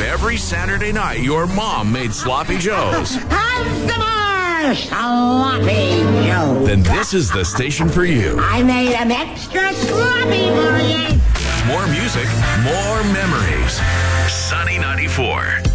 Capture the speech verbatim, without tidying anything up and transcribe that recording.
every Saturday night your mom made sloppy joes, Have some more sloppy Joe. then this is the station for you. I made them extra sloppy for you. More music, more memories. Sunny ninety-four.